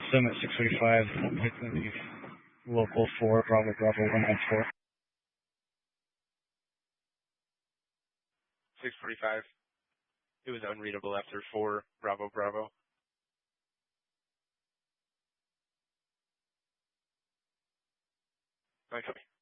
Sim at 645, Hickman, local 4, Bravo Bravo 194. 645. It was unreadable after 4, Bravo Bravo. I copy.